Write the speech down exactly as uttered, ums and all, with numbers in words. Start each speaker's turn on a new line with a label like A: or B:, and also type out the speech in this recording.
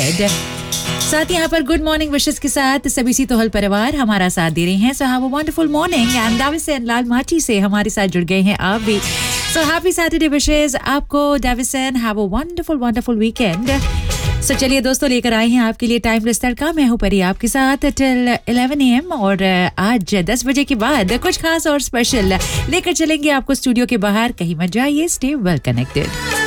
A: Head. साथ ही यहाँ पर गुड मॉर्निंग विशेस के साथ सभी सी तोहल परिवार हमारा साथ दे रहे हैं। So have a wonderful morning and deviation लाल माची से हमारे साथ जुड़ गए हैं आप भी। सो हैप्पी सैटरडे विशेस आपको deviation. Have a wonderful wonderful weekend. So so, चलिए दोस्तों, लेकर आए हैं आपके लिए टाइमलेस तड़का। मैं हूं परी आपके साथ टिल इलेवन ए एम और आज दस बजे के बाद कुछ खास और स्पेशल लेकर चलेंगे आपको स्टूडियो के बाहर। कहीं मत जाइए, स्टे वेल कनेक्टेड।